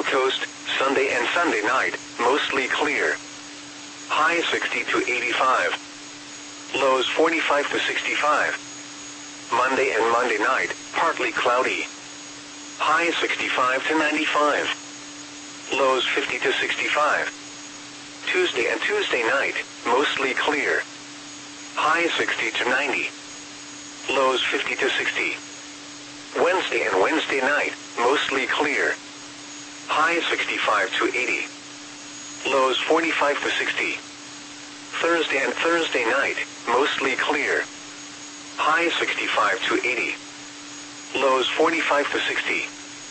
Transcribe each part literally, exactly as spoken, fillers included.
Coast, Sunday and Sunday night, mostly clear. High sixty to eighty-five. Lows forty-five to sixty-five. Monday and Monday night, partly cloudy. High sixty-five to ninety-five. Lows fifty to sixty-five. Tuesday and Tuesday night, mostly clear. High sixty to ninety. Lows fifty to sixty. Wednesday and Wednesday night, mostly clear. High sixty-five to eighty. Lows forty-five to sixty. Thursday and Thursday night, mostly clear. High sixty-five to eighty. Lows forty-five to sixty.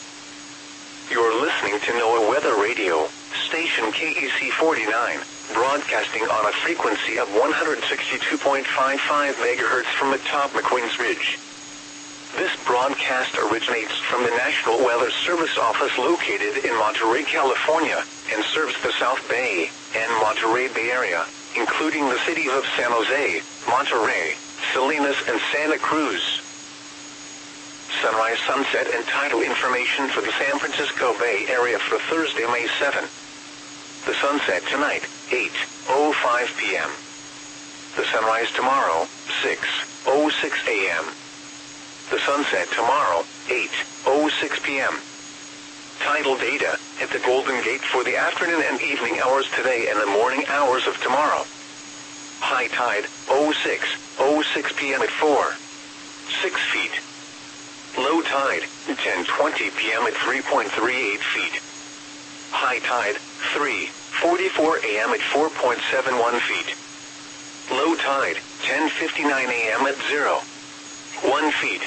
You're listening to NOAA Weather Radio, station K E C forty-nine, broadcasting on a frequency of one hundred sixty-two point five five megahertz from atop McQueen's Ridge. This broadcast originates from the National Weather Service office located in Monterey, California, and serves the South Bay and Monterey Bay Area, including the cities of San Jose, Monterey, Salinas, and Santa Cruz. Sunrise, sunset, and tidal information for the San Francisco Bay Area for Thursday, May seventh. The sunset tonight, eight oh five p.m. The sunrise tomorrow, six oh six a.m. The sunset tomorrow, eight oh six p.m. Tidal data at the Golden Gate for the afternoon and evening hours today and the morning hours of tomorrow. High tide, oh six oh six p.m. at four six feet. Low tide, ten twenty p.m. at three point three eight feet. High tide, three forty-four a.m. at four point seven one feet. Low tide, ten fifty-nine a.m. at zero one feet.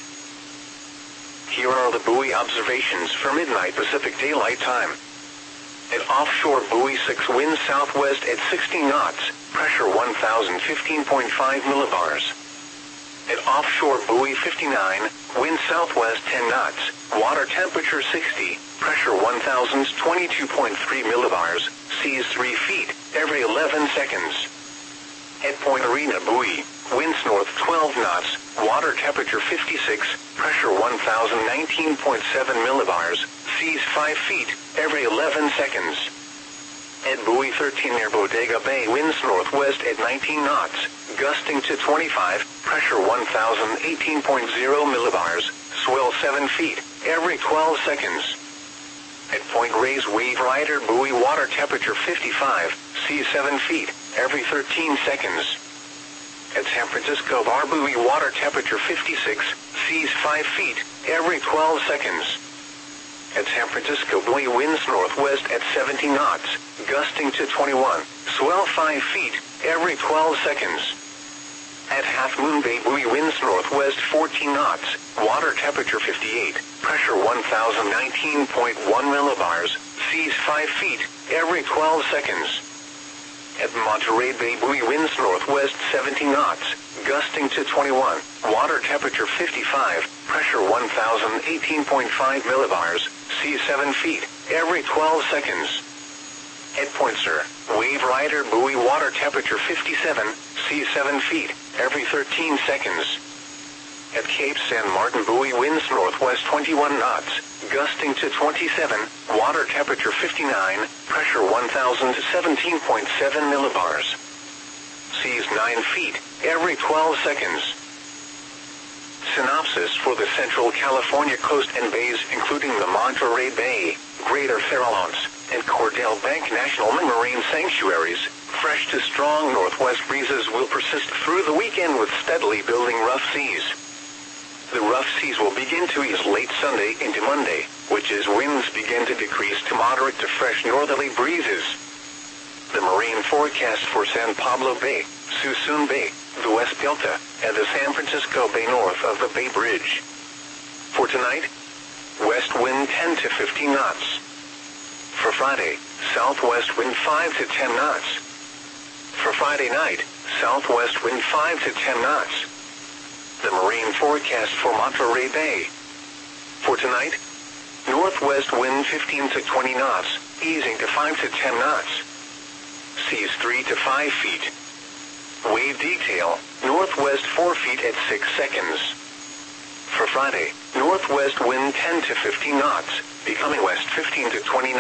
Here are the buoy observations for midnight Pacific Daylight Time. At offshore buoy six, wind southwest at sixty knots, pressure one thousand fifteen point five millibars. At offshore buoy fifty-nine, wind southwest ten knots, water temperature sixty, pressure one thousand twenty-two point three millibars, seas three feet, every eleven seconds. At Point Arena buoy, winds north twelve knots, water temperature fifty-six, pressure one thousand nineteen point seven millibars, seas five feet, every eleven seconds. At buoy thirteen near Bodega Bay, winds northwest at nineteen knots, gusting to twenty-five, pressure one thousand eighteen point zero millibars, swell seven feet, every twelve seconds. At Point Reyes Wave Rider buoy, water temperature fifty-five, seas seven feet, every thirteen seconds. At San Francisco Bar buoy, water temperature fifty-six, seas five feet, every twelve seconds. At San Francisco buoy, winds northwest at seventy knots, gusting to twenty-one, swell five feet, every twelve seconds. At Half Moon Bay buoy, winds northwest fourteen knots, water temperature fifty-eight, pressure one thousand nineteen point one millibars, seas five feet, every twelve seconds. At Monterey Bay buoy, winds northwest seventy knots, gusting to twenty-one, water temperature fifty-five, pressure one thousand eighteen point five millibars, seas seven feet, every twelve seconds. At Point Sur, Wave Rider buoy, water temperature fifty-seven, seas seven feet, every thirteen seconds. At Cape San Martin buoy, winds northwest twenty-one knots, gusting to twenty-seven, water temperature fifty-nine, pressure one thousand seventeen point seven millibars. Seas nine feet, every twelve seconds. Synopsis for the Central California coast and bays, including the Monterey Bay, Greater Farallones, and Cordell Bank National Marine Sanctuaries. Fresh to strong northwest breezes will persist through the weekend with steadily building rough seas. The rough seas will begin to ease late Sunday into Monday, which is winds begin to decrease to moderate to fresh northerly breezes. The marine forecast for San Pablo Bay, Suisun Bay, the West Delta, and the San Francisco Bay north of the Bay Bridge. For tonight, west wind ten to fifteen knots. For Friday, southwest wind five to ten knots. For Friday night, southwest wind five to ten knots. The marine forecast for Monterey Bay. For tonight, northwest wind fifteen to twenty knots, easing to five to ten knots. Seas three to five feet. Wave detail, northwest four feet at six seconds. For Friday, northwest wind ten to fifteen knots, becoming west fifteen to twenty knots.